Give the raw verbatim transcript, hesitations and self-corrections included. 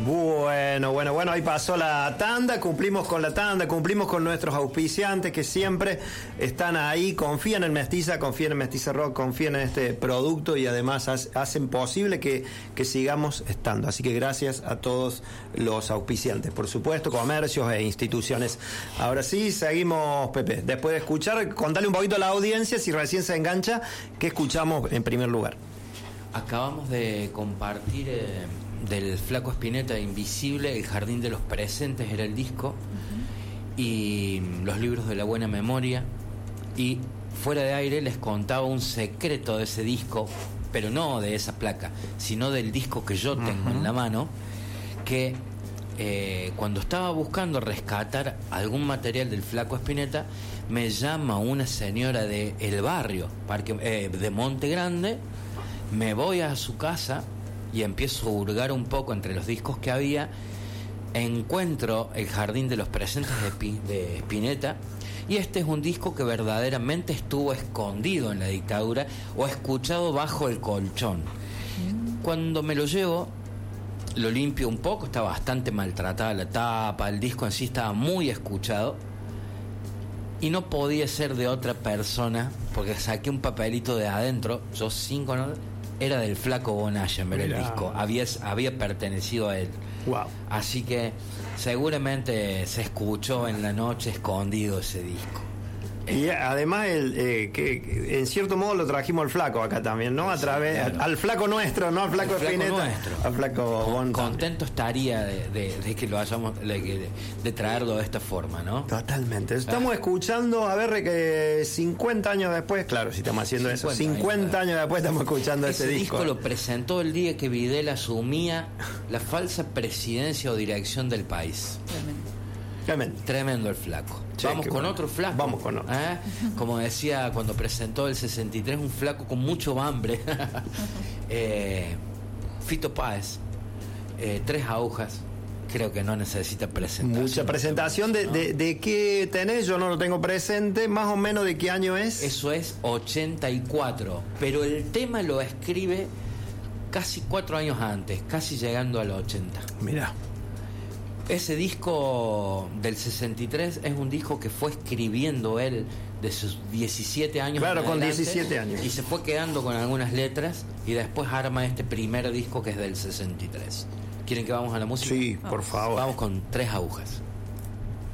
Bueno, bueno, bueno, ahí pasó la tanda, cumplimos con la tanda, cumplimos con nuestros auspiciantes que siempre están ahí, confían en Mestiza, confían en Mestiza Rock, confían en este producto y además hacen posible que, que sigamos estando. Así que gracias a todos los auspiciantes, por supuesto, comercios e instituciones. Ahora sí, seguimos, Pepe. Después de escuchar, contale un poquito a la audiencia, si recién se engancha, ¿qué escuchamos en primer lugar? Acabamos de compartir... Eh... del Flaco Spinetta, Invisible, El Jardín de los Presentes era el disco, uh-huh. y Los Libros de la Buena Memoria. Y fuera de aire les contaba un secreto de ese disco, pero no de esa placa, sino del disco que yo tengo uh-huh. en la mano, que eh, cuando estaba buscando rescatar algún material del Flaco Spinetta, me llama una señora de El Barrio, Parque, eh, de Monte Grande, me voy a su casa y empiezo a hurgar un poco entre los discos que había, encuentro El Jardín de los Presentes de, Pi- de Spinetta, y este es un disco que verdaderamente estuvo escondido en la dictadura o escuchado bajo el colchón. Cuando me lo llevo, lo limpio un poco, está bastante maltratada la tapa, el disco en sí estaba muy escuchado, y no podía ser de otra persona, porque saqué un papelito de adentro, yo sin conocer, era del Flaco Bonayenber el disco, había, había pertenecido a él. Wow. Así que seguramente se escuchó en la noche escondido ese disco. Y además, el, eh, que, que en cierto modo lo trajimos al Flaco acá también, ¿no? A sí, través, claro. al Flaco nuestro, no al Flaco Spinetta, al Flaco Bon. Contento estaría de, de, de que lo hayamos, de, de traerlo de esta forma, ¿no? Totalmente. Estamos ah. escuchando, a ver, que cincuenta años después, claro, si estamos haciendo eso, cincuenta años, años después estamos escuchando ese, ese disco. disco lo presentó el día que Videla asumía la falsa presidencia o dirección del país. Tremendo. Tremendo el Flaco. Che, Vamos con bueno. otro Flaco. Vamos con otro. ¿Eh? Como decía cuando presentó el sesenta y tres, un Flaco con mucho hambre. eh, Fito Páez, eh, Tres Agujas. Creo que no necesita presentación. Mucha presentación. De, ¿no? de, de qué tenés, yo no lo tengo presente. Más o menos de qué año es. Eso es ochenta y cuatro. Pero el tema lo escribe casi cuatro años antes, casi llegando al ochenta. Mirá. Ese disco del sesenta y tres es un disco que fue escribiendo él de sus diecisiete años. Claro, con diecisiete años. Y se fue quedando con algunas letras y después arma este primer disco que es del sesenta y tres. ¿Quieren que vamos a la música? Sí, por favor. Vamos con Tres Agujas.